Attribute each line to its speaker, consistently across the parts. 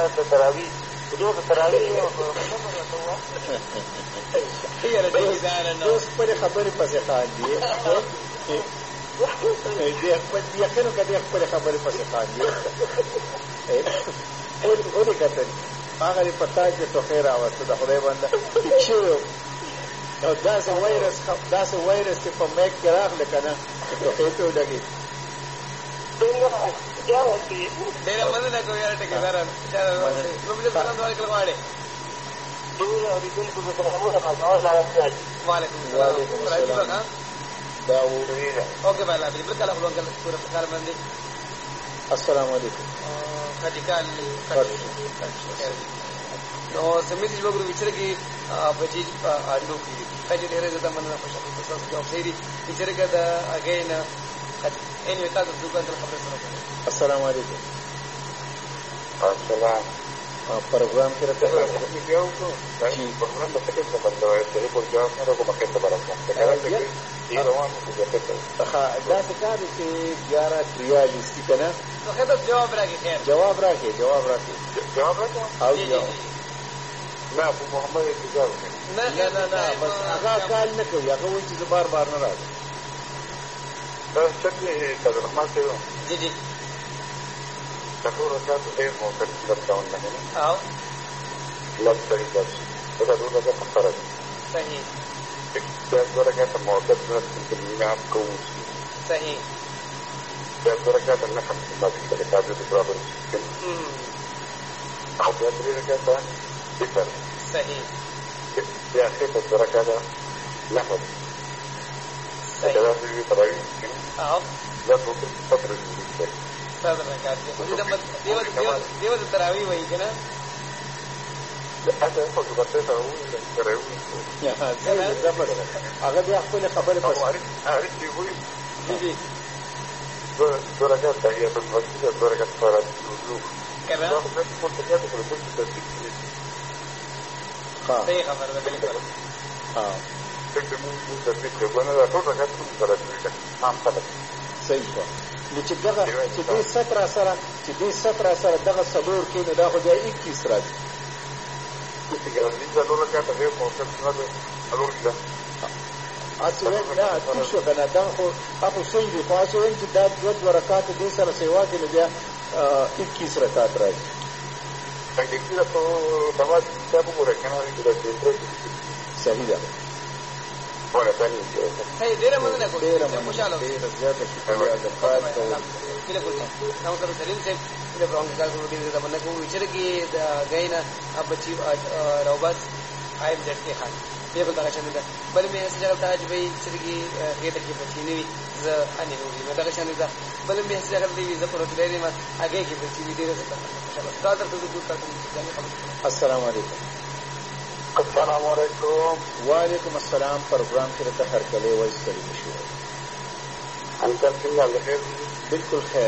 Speaker 1: د تراویح حضور د تراویح
Speaker 2: دوست خپلې خبرې پسې خاندي یقینو که دی خپلې خبرې پسې خاندي ولې کتل هغه دې په تاج کې ټوخی راوسته د خدای بنده ټیک شوی او داسې وایرس چې په میک کې راغله که نه ټوخی پې ولګېد
Speaker 3: ډېره مننه کوم یاره ټکېداره نوم دې سلام دعا لیکل غواړې وعلیکم السلام راځي بقا
Speaker 2: دا
Speaker 3: اوکې بالا بالکل کله خپل انکل پورا کار باندې
Speaker 2: السلام علیکم
Speaker 3: خدیکال نو سمیتی وګورو چې کې بچی اډو کې کله ډېر زړه مننه خوشاله تاسو جواب سری چې کې دا اگین ان یو تاسو دغه خبره سره
Speaker 2: السلام علیکم
Speaker 1: السلام
Speaker 2: پروګرام کې راته
Speaker 1: یو کو دا پروګرام د څه څه بندو ہے چې په جواب سره کومه کې خبره ده دا روانه ده
Speaker 2: دا څه کار چې 11:43 کنه
Speaker 3: نو خدای جواب راکړي خیر
Speaker 2: جواب راکړي او یو
Speaker 1: نه ابو محمد انتظار
Speaker 3: نه
Speaker 2: بس هغه کال نه کوي هغه وایي چې بار بار نه راځي
Speaker 1: دا څنګه تاسو رحمان ته
Speaker 3: جی
Speaker 1: تاسو راځو ته مو څه څه نه
Speaker 3: او
Speaker 1: لږ طریقه دا ډېر خطر ده
Speaker 3: صحیح
Speaker 1: دا درجه موقت د مینا کو
Speaker 3: صحیح
Speaker 1: دا درجه د نحن د کتابو د برابر او دا درجه ده صفر
Speaker 3: صحیح
Speaker 1: یا صفر درجه ده لحظه
Speaker 3: صحیح
Speaker 1: دا د تراویح
Speaker 3: او
Speaker 1: دا په فتره کې
Speaker 3: صدر راکړي دیو د تراویح وایي کنه
Speaker 1: هغه په څه ته وایي تراویح
Speaker 2: هغه بیا خپل خبرې پس
Speaker 1: هغه چې وایي
Speaker 3: جی
Speaker 1: درجه هي په وسیله درجه فرض وضو
Speaker 3: کنه
Speaker 1: دا په څه په څه په څه
Speaker 3: صحیح خبره ده بالکل
Speaker 1: څنګه موږ د دې په بڼه دا ټول راځي چې درجه عام څه
Speaker 2: صحیح شو نو چې دې 17 سره دغه صدور کې نو دا خو بیا 21 راځي
Speaker 1: چې نور کاته به موقف نه ده الور ده
Speaker 2: اصل نه تاسو کنه دا خو تاسو څنګه تاسو چې دا دوه رکعات دې سره سیوا کې نو بیا 21 رکعات راځي
Speaker 1: څنګه چې تاسو دوا کتاب ورکنه دې
Speaker 2: صحیح ده
Speaker 1: ولا ثاني
Speaker 3: هي ډېر مننه کوم
Speaker 2: ډېر
Speaker 3: خوشاله
Speaker 2: ډېر زیات شکریہ د خاص
Speaker 3: کله کوم نو سره سلیم سے د پروګرام کار کوم ډېر مننه کوم چې کې غینا بچي روبات آیم دټه خان به بل دا شنه ده بل مې څه جواب ته چې به چې کې هغه ته بچي نیوي ز اني نو دا شنه ده بل مې څه جواب دی ز پروت لري ما هغه کې بچي دې ډېر څه دا درته د ګور تاسو
Speaker 2: السلام علیکم
Speaker 1: السلام علیکم
Speaker 2: وعلیکم السلام پروګرام کې راته هر کله وایي ستړي شو
Speaker 1: انکل څنګه له خیر
Speaker 2: بالکل خیر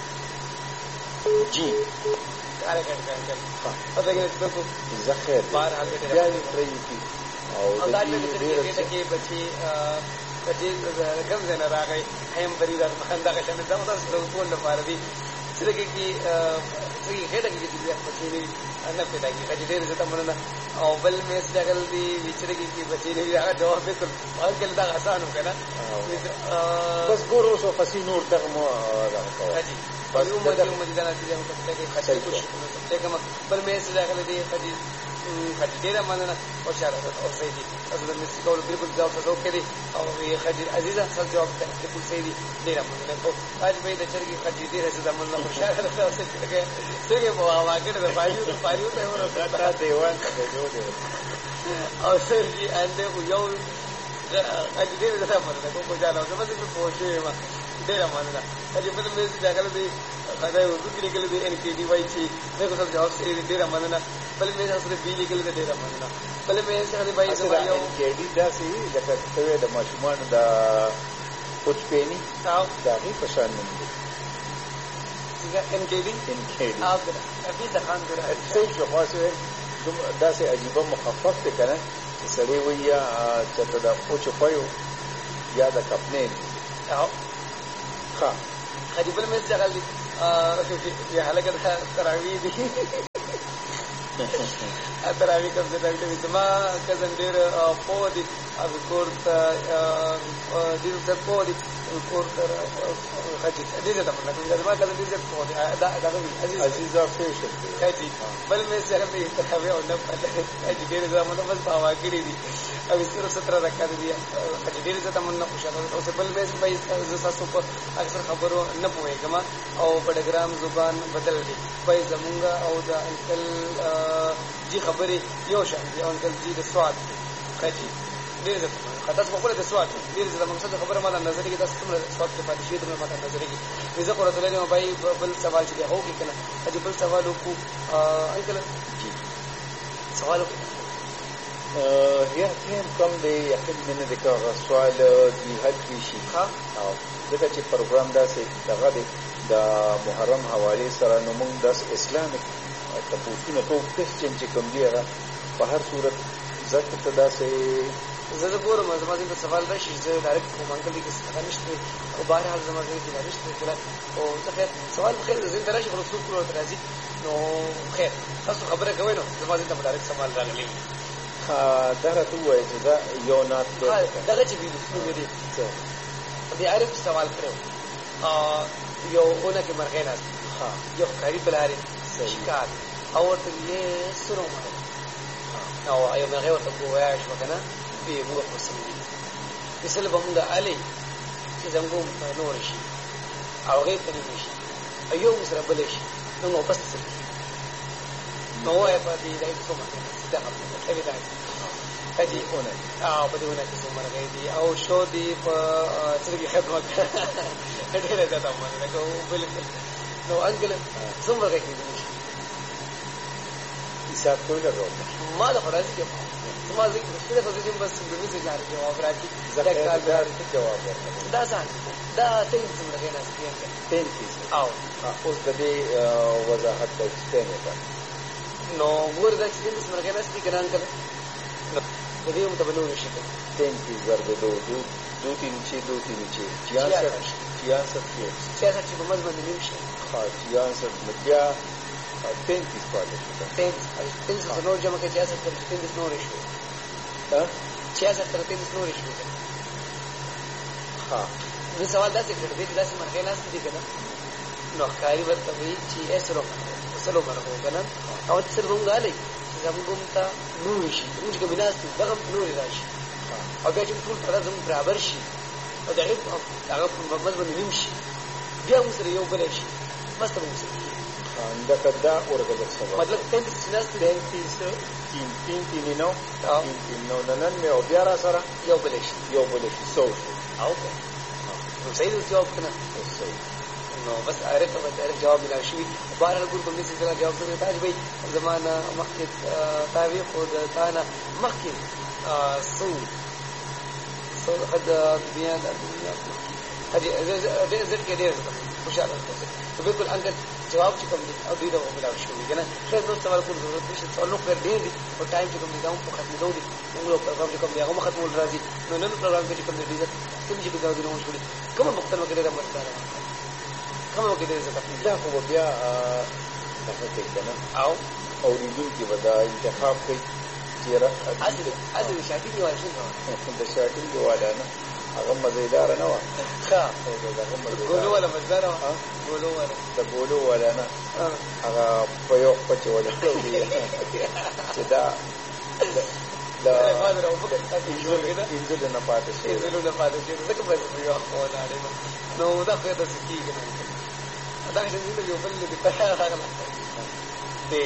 Speaker 2: جی
Speaker 3: کار کوي او دا کې څه کو
Speaker 2: زخیر
Speaker 3: بار حال کې
Speaker 2: بیا دې پرې کی او
Speaker 3: دا دې کې بچي کدي کوم ځای نه راغی هم بریدار مخنده کې شنه دا تاسو د ټول لپاره دي چې کې څنګه هدا کې دې بچي نه پیدا کی چې ډېر زته مننه او بل مې څنګه دې وچرګي کې بچي نه هغه جواب بالکل او کله دا آسان وکړه
Speaker 2: بس ګورو سو پسې نور دغه مو
Speaker 3: راځي بس یو مدینه دې هم څه کې خاصه کوشش کوم بل مې څنګه دې کدي ډېر مننه او شاعر او سيدي اصل مې څنګه بالکل جواب تاسو کړی او خدي عزیزه سره جواب بالکل سيدي ډېر مننه کو اج به د چرګي خدي دې زده مننه خوشاله تاسو څنګه په واګه د پایو ته ورته
Speaker 2: دیوان ته جوړ
Speaker 3: او سرجي انده یو اج دې زده مننه کو ځاله زما دې پوښې ما ډېر مننه اج په دې ځای کې خدای ورته لیکل دي ان کې دی وای چې دغه څه جواب سره ډېر مننه بل مې سره بیلی کې ډېر مننه بل مې سره بای زما یو
Speaker 2: کې دی داسې لکه ته د ماشومان د پوچ پېنی
Speaker 3: او
Speaker 2: دا غي پشان نه دي
Speaker 3: ان کې دی او ابي د خان ګره
Speaker 2: څه شو خاصه داسې عجيبه مخفف ته کنه سړی ویا چې دا پوچ پيو یا د کپنې
Speaker 3: او
Speaker 2: ها
Speaker 3: خدي بل مې څنګه دي یا هلکه تراوی دي اتراوی کوم څه کوي زما کزن ډېر په دې کور ته دې څه په دې کور ته راځي دې ته مطلب زما کزن دې په دې دا
Speaker 2: عزیزا فیشن
Speaker 3: کوي بل مې سره به تراوی او نه پته کوي ډېر زمونه بس پاوا کړی دي او سره 17 راکړي دي چې ډېر ته مونږ نه خوشاله او بل مې به تاسو په اکثر خبرو نه پوهیږم او په ډګرام زبان بدل دي په زمونږه او د انکل جی خبرې یو شان دي او انکل جی د سواد کوي ډېر ځله تاسو په خپل د سواد ډېر ځله مقصد خبره ماته نظر کې تاسو څومره سواد کې پاتې شئ ته ماته نظر کې زه قرات الله بھائی بل سوال چې هو کې کنه اجي بل سوال وکړو انکل جی سوال
Speaker 2: یا تیم کم دی یقین منه د کاغه سوال دی حل شي
Speaker 3: ها
Speaker 2: او دغه چې پروګرام داسې دغه دی د محرم حواله سره نو موږ د اسلامیک تاسو ته کوم چې کوم دی هغه په هر صورت ځکه ته داسې
Speaker 3: زه ګورم زما د سوال راشي زه ډایرکټ کوم انکل کې څه نشته او بهر حال زما کې نشته او څه سوال خیر زه ته راشي خلاص کولو راځي نو خیر تاسو خبره کوئ نو زما د ډایرکټ سوال راغلی
Speaker 2: دا راته وایي چې دا یو نات
Speaker 3: دغه چې ویلو دې دې عارف سوال کړو یو اونه کې مرغې نه یو قریب لاري شکار او ورته یې سره مړ او ایو مرغې ورته کوی شو کنه په موږ خصوصي مثال به موږ علي چې زموږ نور شي او غي په دې شي ایو سره بل شي نو بس نو یې په دې دای څه مته دا کوي دا کدي اونه په دې ونه کې څو مرغې دي او شو دي په سرګي خدمت ډېر زیاته مونږ کو بل نو انګل څومره کې دي
Speaker 2: حساب کوي دا
Speaker 3: ما له فرض کې ما ذکر کړی په دې بس د دې ځای جواب راځي
Speaker 2: زکات جواب
Speaker 3: دا ځان دا تین څومره کې نه
Speaker 2: تین او اوس د دې وضاحت کوي
Speaker 3: نو ګور دا چې دې څومره کې نه ستې ګران کړ نو دې هم ته بلو نشي
Speaker 2: تین کی ضرب دو تین چی 66
Speaker 3: چې په مزمن نیمشه
Speaker 2: ها 66 متیا 33 پاتې شو
Speaker 3: 33 نور جمع کې 66 تر 33 نور شو
Speaker 2: ها
Speaker 3: 66 تر 33 نور شو
Speaker 2: ها
Speaker 3: نو سوال دا څه کړی دا چې مرغې لاس دي کنه نو ښکاری ورته وی چې اسرو وسلو مرغو کنه او څه څنګه غالي زموږ ته نور شي موږ کې بناست دغه نور راشي او بیا چې ټول پر زموږ برابر شي او دا هغه په مزمن نیمشي بیا موږ سره یو بل شي بس ته موږ
Speaker 2: دا کدا اورګل څه
Speaker 3: مطلب 33 ناست
Speaker 2: 33 نو نن مې او بیا را سره
Speaker 3: یو بل شي
Speaker 2: سو
Speaker 3: او نو صحیح جواب کنه نو بس عارف جواب ملا شي بهر الګور په دې ځای جواب ته تاج بھائی زمانہ مخکې تاوی خود تانا مخکې سو حد دنیا هدي زد کې ډېر خوشاله ته بالکل انګل جواب چې کوم دي او دې ته ملا شي کنه خیر نو سوال کول ضرورت نشته سوال نو کړ دې او ټایم چې کوم دي دا په ختمې دوی موږ پروګرام چې کوم دی هغه ختمول راځي نو نن پروګرام کې کوم دي کوم چې دا نو شوړي کوم مختلف کې دا مرسته کومه کې دې زده
Speaker 2: دا خو بیا هغه کې کنه او اوریدونکو کې ودا انتخاب کوي چې
Speaker 3: اصل شاټي دی وایي
Speaker 2: د شاټي دی والا نه هغه مزیدار نه و
Speaker 3: ښه
Speaker 2: هغه مزیدار
Speaker 3: ګولو ولا مزدار
Speaker 2: ګولو ولا نه هغه په یو پچ ولا چې دا
Speaker 3: ما درو په
Speaker 2: انځل نه پاتې شي
Speaker 3: ځکه په یو خو نه اړې نو دا خو د سکیږي دا چې دې یو بل دې په هغه راغله دې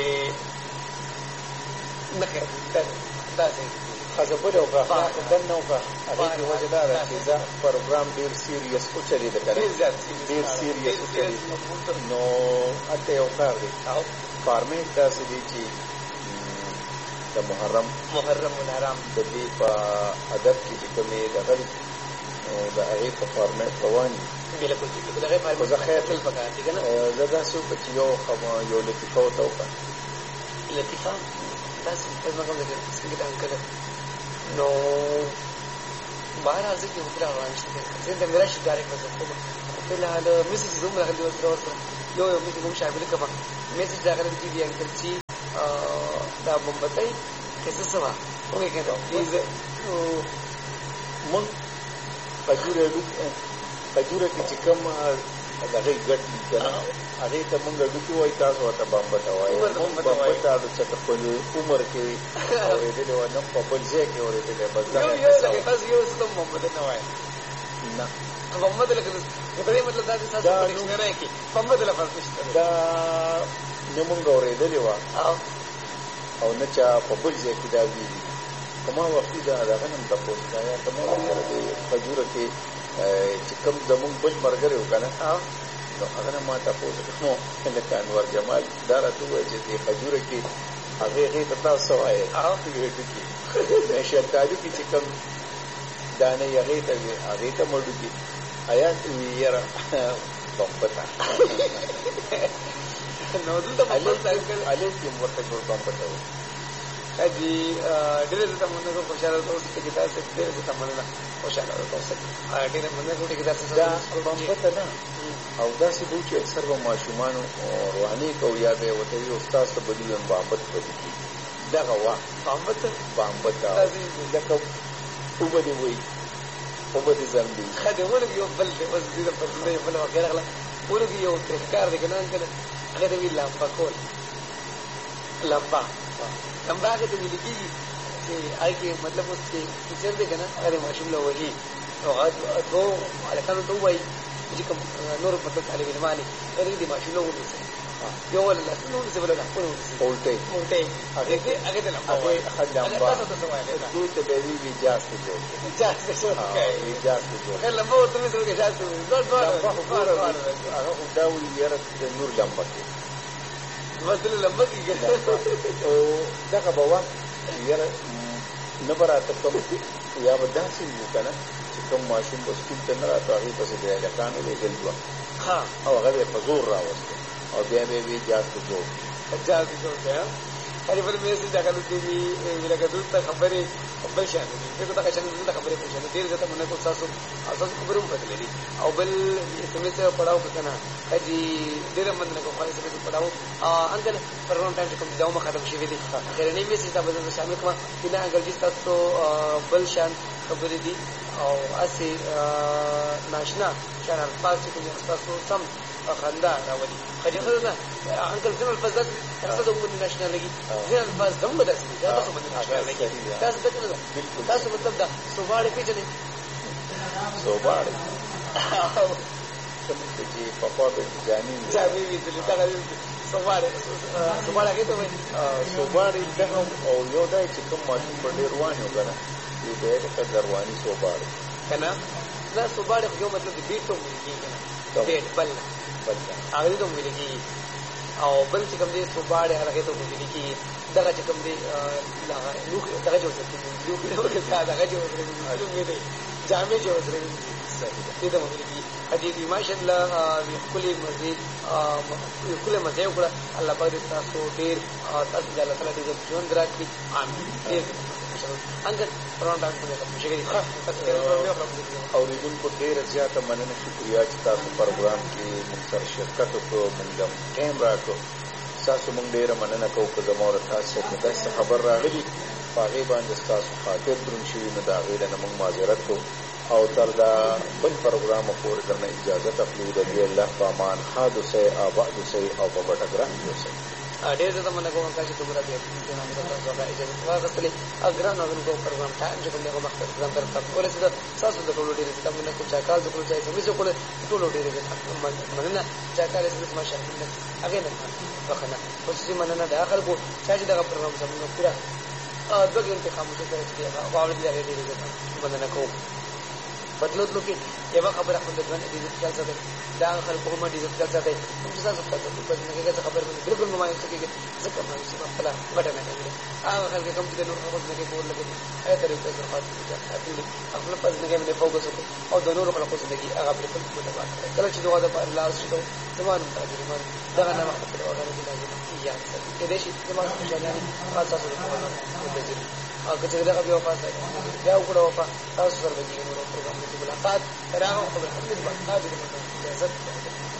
Speaker 3: نکه دا څه
Speaker 2: خاصه په یو ښه دنه او هغه کې وجدار چې دا پروګرام ډیر سیریس او چلی دا کړی ډیر سیریس او چلی نو اته یو کار دی او فارمیټ دا څه دی چې د محرم
Speaker 3: الحرام
Speaker 2: د دې په ادب کې چې کومه د غل او د هغه په فارمیټ روان
Speaker 3: بالکل د هغه په ځخه خپل پکا دي کنه
Speaker 2: زدا سو په یو خبر یو لطیفه او توکا
Speaker 3: لطیفه تاسو په مګم دې څنګه دا انکل نو بهر ازي کې وکړه روانشته زه د میراش ډایرکټ وځم په لحال میسج زوم راغلی و سره یو میسج کوم شامل کړم میسج دا غلط دی انکل چې دا بمبتای کیسه سوا اوګه کنه پلیز
Speaker 2: مونږ خجوره کې چې کوم هغه ګټ کنه هغه ته مونږ ډوکی وای تاسو ته بمبتا وای بمبتا د څه په عمر کې اورېدل و نه په بل ځای کې اورېدل بس دا
Speaker 3: بس یو څه بمبتا نه وای
Speaker 2: نه
Speaker 3: بمبتا لکه په دې مطلب دا چې تاسو په ډکشنری کې بمبتا لفظ نشته
Speaker 2: دا نه مونږ اورېدل و او نه چا په بل ځای کې دا وی کومه وخت دا غنم د پوسټا یا کومه وخت د خجوره کې چې کوم زمونږ بل مرګره وکنه نو هغه ما تاسو نو لکه انور جمال دا راته وایي چې خجوره کې هغه ته تاسو وایي هغه کې شرکاري کې چې کوم دانه هغه ته مړو کې آیات ویرا بمبتا
Speaker 3: نو دلته بمبتا
Speaker 2: علي کې ورته جوړ بمبتا و
Speaker 3: اجي ډېر ته موږ کو خوشاله اوسه چې تاسو ډېر ته موږ خوشاله اوسه ډېر موږ کو چې تاسو
Speaker 2: دا بمبتا نه او دا څه دوی چې اکثر به ماشومان روحاني کو یا به وته یو استاد ته بدیون بامبت پدې دغه وا بامبتا لکه وبدي وي وبدي زمبي
Speaker 3: خدمونه یو بل دی اوس دې په دې بل وغیرہ غلا ورګي یو کار دی کنه هغه دی لامبا کول لامبا هغه ته ویل کېږي چې آی کې مطلب اوس کې ټیچر دی کنه هغه ماشوم له وږي او هغه دو الکانو ته وایي چې کوم نور مطلب طالب علماني هغه دې ماشوم له وږي یو ولا نو څه بل نه
Speaker 2: اولټه
Speaker 3: هغه ته لامبا تاسو ته وایي
Speaker 2: دوی ته به وی اجازه جوړ
Speaker 3: هغه لامبا ورته مې څنګه اجازه
Speaker 2: هغه دا وی یاره د نور لامبا
Speaker 3: مثلا لامبا کې
Speaker 2: او دغه بوا یاره نبراته کوم یا وداسې وکنه چې کوم ماشوم په سکول ته نه راځي هغه په دې الکانو لګل و او هغه په زور راوځي او بیا به وی اجازه جوړ
Speaker 3: دی هرې بل مې چې هغه لته وی لکه دلته خبرې بل شان دي دغه چې دلته خبرې په شان ډیر ځته موږ تاسو خبرو بدلې او بل سمې څه پڑھاو کنه اجي ډیر من نه کوم خالص څه پڑھاو انګل پروګرام ټایم کوم ځاو ختم شي دي اخرنی مې چې تاسو شامل کما بنا انګل چې تاسو بل شان خبرې دي او اسی ناشنا شان الفاظ چې کوم تاسو سم خندا راولي خجه نه انګل څنګه الفاظ تاسو د کوم ناشنا لګي ځین الفاظ دم بداسي تاسو باندې ناشنا لګي تاسو مطلب دا سوباړې پیژنې
Speaker 2: سوباړې څه چې پاپا به
Speaker 3: جامي وي دلته سوباړې کې ته وایي
Speaker 2: سوباړې دغه او یو دای چې کوم ماشوم په ډیر روانو کنه دې به د رواني سوباړې
Speaker 3: کنه دا سوباړې یو مطلب دې ته وایي کنه دې بل هغه ته وایي او بل چې کوم دې سوباړې هغه ته وایي کی دغه چې کوم دې دغه جوړ دغه جوړ جامع جوړ دې ته وایي حدیث ماشاء الله بكل مزید کله مزه وکړه الله پاک دې تاسو ډیر تاسو د الله تعالی دې ژوند راکړي امين انګر پرونډ باندې شګري
Speaker 2: او ریډون کو ډیر زیاته مننه شکریا چې تاسو پروګرام کې مختصر شرکت وکړو موږ ټیم راکړو تاسو موږ ډیر مننه کوو چې زموږ تاسو ته خبر راغلی پاغي باندې تاسو خاطر درن شي نو دا غیله موږ معذرت کوو او تر دا بل پروګرام پورې درنه اجازه تخلید دی الله پامان حادثه آباد سي او په بټګرام یو سي
Speaker 3: ډېر زړه مننه کوم چې تاسو راځي چې نن تاسو ته اجازه واغستلې اګران نو کو پروګرام ټایم چې کومه وخت پروګرام تر ټولې څه تاسو د ټولو ډېر څه مننه کوم چې کال د ټولو ځای زموږ کول ټولو ډېر مننه چې کال دې ما شامل هغه نه وخنه خصوصي مننه د اخر کو چې دا پروګرام زموږ پورا دغه انتخاب مو ته چې هغه اول دې ډېر مننه کوم بدلو کې یو خبره خو د ځوان دې ځل سره دا خلکو هم دې ځل سره هم تاسو په تاسو په دې کې خبر باندې بالکل ممایز کېږي ځکه ما چې په خپل بټنه کوي هغه خلک کوم چې نور خبر نه کوي لکه اې طریقې سره خاطر دي خپل په دې کې باندې فوکس وکړي او د نور خلکو سره دې هغه بالکل متبادل کله چې دوه د الله شته زمان تاجرمان دا نه خپل هغه دې لازم یا چې دې شي زمان خوشاله تاسو سره کوي او که څنګه دا بیا وفات بیا وکړو وفات تاسو سره به دې نور پروګرام کې ملاقات راغو خبر هم دې باندې اجازه